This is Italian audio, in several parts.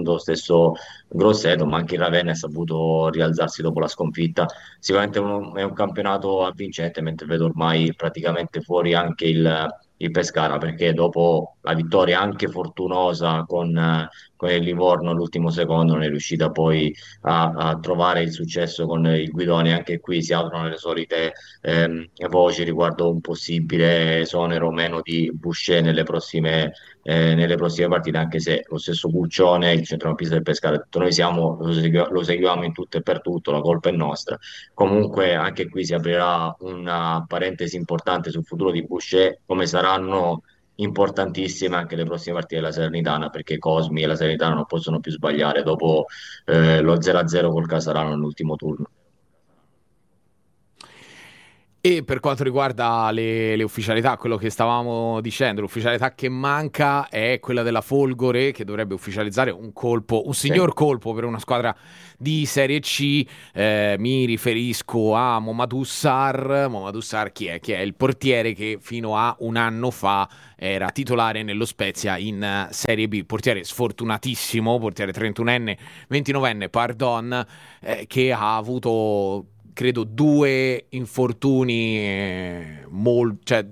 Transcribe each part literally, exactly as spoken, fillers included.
Rotondo, stesso Grosseto, ma anche il Ravenna ha saputo rialzarsi dopo la sconfitta. Sicuramente è un, è un campionato avvincente, mentre vedo ormai praticamente fuori anche il, il Pescara, perché dopo la vittoria anche fortunosa con, eh, con il Livorno all'ultimo secondo non è riuscita poi a, a trovare il successo con il Guidoni. Anche qui si aprono le solite ehm, voci riguardo un possibile esonero o meno di Boucher nelle prossime, eh, nelle prossime partite, anche se lo stesso Buccione, il centrocampista del Pescara, ha detto noi siamo, lo, segui- lo seguiamo in tutto e per tutto, la colpa è nostra. Comunque anche qui si aprirà una parentesi importante sul futuro di Boucher, come saranno importantissime anche le prossime partite della Salernitana, perché Cosmi e la Salernitana non possono più sbagliare dopo eh, lo zero a zero col Casarano nell'ultimo turno. E per quanto riguarda le, le ufficialità, quello che stavamo dicendo, l'ufficialità che manca è quella della Folgore, che dovrebbe ufficializzare un colpo, un Sì. signor colpo per una squadra di Serie C. Eh, mi riferisco a Momadou Sarr. Momadou Sarr chi è? Che è il portiere che fino a un anno fa era titolare nello Spezia in eh, Serie B. Portiere sfortunatissimo, portiere trentunenne, ventinovenne, pardon, eh, che ha avuto credo due infortuni eh, mol- cioè,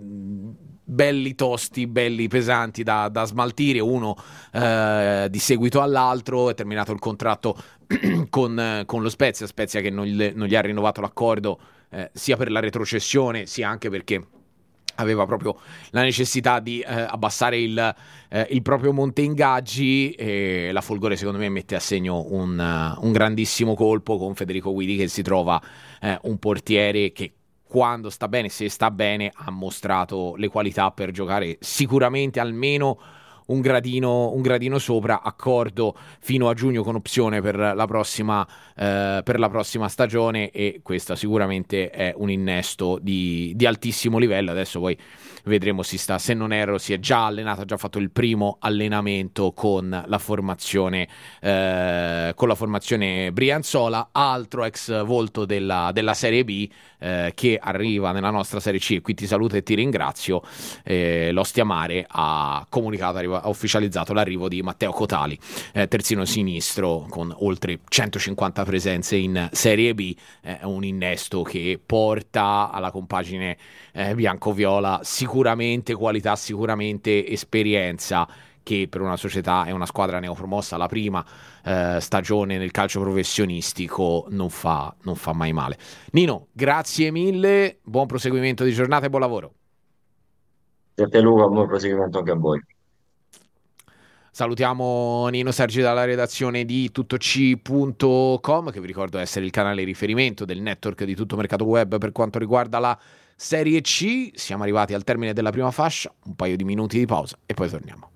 belli tosti, belli pesanti da, da smaltire, uno eh, di seguito all'altro. È terminato il contratto con, eh, con lo Spezia, Spezia che non gli, non gli ha rinnovato l'accordo eh, sia per la retrocessione sia anche perché aveva proprio la necessità di eh, abbassare il, eh, il proprio monte ingaggi. E la Folgore secondo me mette a segno un, uh, un grandissimo colpo con Federico Guidi, che si trova eh, un portiere che quando sta bene, se sta bene, ha mostrato le qualità per giocare sicuramente almeno un gradino, un gradino sopra, accordo fino a giugno con opzione per la prossima, eh, per la prossima stagione, e questo sicuramente è un innesto di, di altissimo livello. Adesso poi vedremo, si sta, se non erro si è già allenato, ha già fatto il primo allenamento con la formazione eh, con la formazione Brianzola, altro ex volto della, della Serie B eh, che arriva nella nostra Serie C, e qui ti saluto e ti ringrazio. eh, l'Ostia Mare ha comunicato, ha ufficializzato l'arrivo di Matteo Cotali, eh, terzino sinistro con oltre centocinquanta presenze in Serie B. È eh, un innesto che porta alla compagine eh, bianco-viola sicuramente qualità, sicuramente esperienza, che per una società e una squadra neopromossa la prima eh, stagione nel calcio professionistico non fa, non fa mai male. Nino, grazie mille, buon proseguimento di giornata e buon lavoro. Grazie a te Luca, buon proseguimento anche a voi. Salutiamo Nino Sergi dalla redazione di tuttoc punto com, che vi ricordo essere il canale di riferimento del network di Tutto Mercato Web per quanto riguarda la Serie C. Siamo arrivati al termine della prima fascia, un paio di minuti di pausa e poi torniamo.